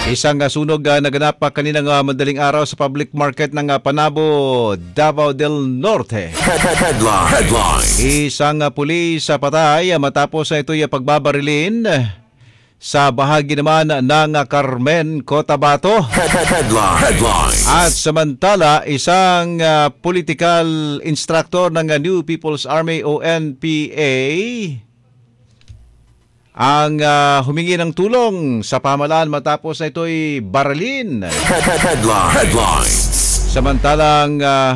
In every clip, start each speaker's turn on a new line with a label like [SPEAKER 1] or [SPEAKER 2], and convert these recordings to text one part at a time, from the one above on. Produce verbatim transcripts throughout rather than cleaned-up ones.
[SPEAKER 1] Isang uh, sunog uh, naganap pa kaninang uh, madaling araw sa public market ng uh, Panabo, Davao del Norte.
[SPEAKER 2] Headline. Headline.
[SPEAKER 1] Isang uh, pulis sa uh, patay uh, matapos na uh, ito'y uh, pagbabarilin sa bahagi naman ng uh, Carmen, Cotabato.
[SPEAKER 2] Headline. Headline.
[SPEAKER 1] At samantala, isang uh, political instructor ng uh, New People's Army o N P A ang uh, humingi ng tulong sa pamahalaan matapos na ito'y barilin.
[SPEAKER 2] Headline. Headline.
[SPEAKER 1] Samantalang uh,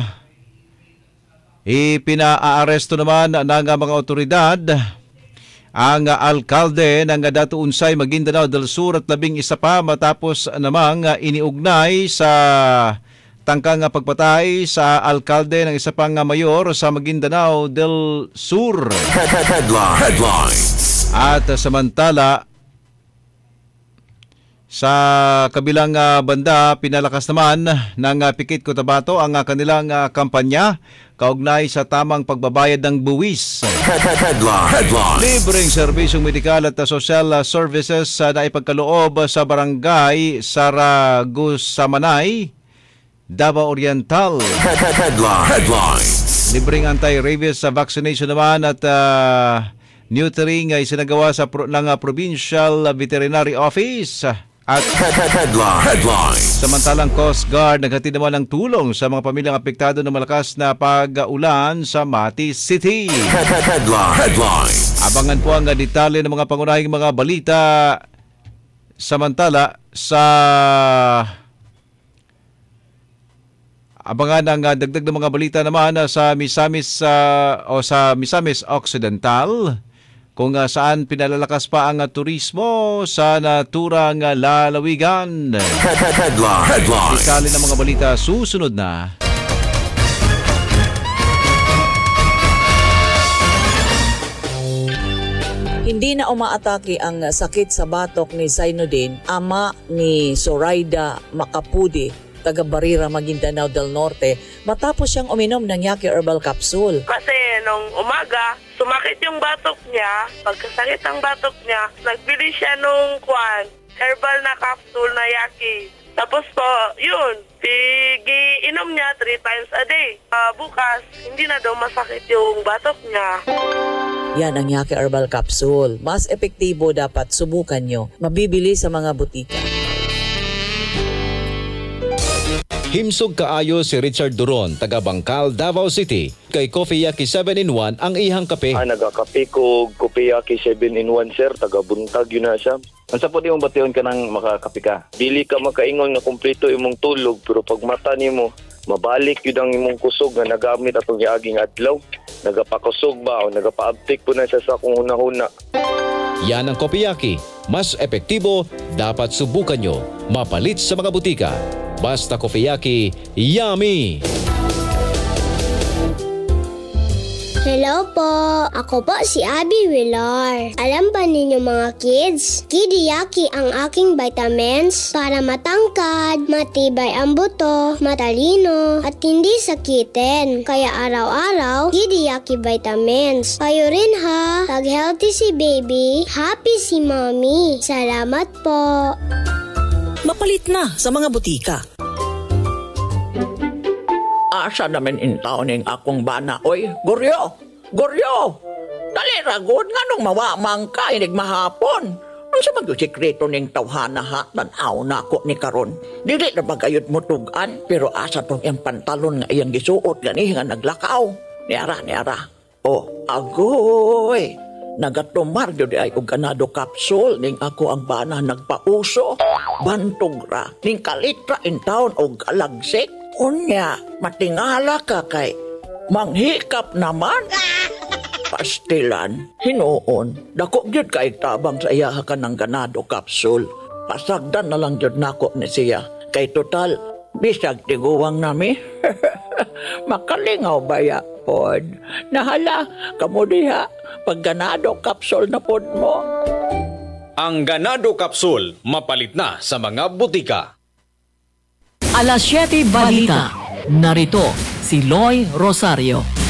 [SPEAKER 1] ipinaaresto naman ng uh, mga otoridad ang uh, alkalde ng uh, Dato Unsay, Maguindanao del Sur at labing isa pa matapos namang uh, iniugnay sa tangkang uh, pagpatay sa alkalde ng isa pang uh, mayor sa Maguindanao del Sur.
[SPEAKER 2] Headline. Headline.
[SPEAKER 1] At uh, samantala, sa kabilang uh, banda, pinalakas naman ng uh, Pikit Cotabato ang uh, kanilang uh, kampanya kaugnay sa tamang pagbabayad ng buwis.
[SPEAKER 2] Headline. Headline.
[SPEAKER 1] Libreng serbisyong medikal at uh, social uh, services uh, na ipagkaloob sa barangay Saragusamanay, Davao Oriental.
[SPEAKER 2] Headline. Headline.
[SPEAKER 1] Libreng anti-rabies uh, vaccination naman at uh, neutering ay sinagawa sa pro, ng uh, Provincial Veterinary Office. At
[SPEAKER 2] Headline. Headline.
[SPEAKER 1] samantalang Coast Guard naghatid naman ng tulong sa mga pamilyang apektado ng malakas na pag-ulan sa Mati City.
[SPEAKER 2] Headline. Headline.
[SPEAKER 1] Abangan po ang uh, detalye ng mga pangunahing mga balita. Samantala sa abangan ang uh, dagdag ng mga balita naman uh, sa Misamis uh, o sa Misamis Occidental, kung uh, saan pinalalakas pa ang uh, turismo sa naturang uh, lalawigan.
[SPEAKER 2] Headline. Headline.
[SPEAKER 1] Detalye ng mga balita susunod na.
[SPEAKER 3] Hindi na umaatake ang sakit sa batok ni Zainuddin, ama ni Zoraida Macapudi, taga Barira, Maguindanao del Norte, matapos siyang uminom ng Yaki Herbal Capsule.
[SPEAKER 4] Kasi nung umaga, sumakit yung batok niya. Pagkasakit ng batok niya, nagbili siya nung kwan, herbal na capsule na Yaki. Tapos po, yun, inom niya three times a day. Uh, bukas, hindi na daw masakit yung batok niya.
[SPEAKER 3] Yan ang Yaki Herbal Capsule. Mas epektibo, dapat subukan nyo. Mabibili sa mga butika.
[SPEAKER 5] Himsog kaayo si Richard Duron, taga Bangkal, Davao City. Kay Coffee Yaki seven in one ang ihang kape.
[SPEAKER 6] Ah, nagakape ko Coffee Yaki seven in one, sir. Taga Buntag yun na siya. Ang sa po di mong bation ka ng makakape ka. Dili ka makaingon na kumpleto imong tulog, pero pag mata ni mo, mabalik yun ang imong kusog na nagamit atong yaaging adlaw. Nagapakusog ba o nagapaabtik po na siya sa kung huna-huna.
[SPEAKER 5] Yan ang Coffee Yaki. Mas epektibo, dapat subukan nyo. Mapalit sa mga butika. Basta Coffee Yaki, yummy!
[SPEAKER 7] Hello po! Ako po si Abby Villar. Alam ba ninyo mga kids? Kidiyaki ang aking vitamins para matangkad, matibay ang buto, matalino, at hindi sakitin. Kaya araw-araw, Kidiyaki vitamins. Kayo rin ha! Pag healthy si baby, happy si mommy. Salamat po!
[SPEAKER 3] Mapalit na sa mga butika.
[SPEAKER 8] Asa naman intaw ning akong bana. Oy, Goryo! Goryo! Dali ragod nga nung mawamang ka inig mahapon. Ang sa mag-sikreto ning tawhana ha, tanaw na ako ni karon. Dili na bagayot mo tugan, pero asa tong iyang pantalon nga iyang gisuot gani nga naglakaw. Niara, niara. Oh, agoy! Nagatumar yun ay og ganado capsule ning ako ang bana nagpauso. Bantog ra, ning kalitra in town og alagsik. Unya, matingala ka kay manghikap naman. Pastilan, hinuon, dako gyud kay tabang sa iya ka ng ganado capsule. Pasagdan na lang gyud nako ni siya. Kay total, bisag tiguwang nami. Makalingaw ba ya, pod? Nahala, kamo diha, pag ganado capsule na pod mo.
[SPEAKER 9] Ang ganado capsule, mapalit na sa mga butika.
[SPEAKER 10] Alas siyete Balita. Narito si Loy Rosario.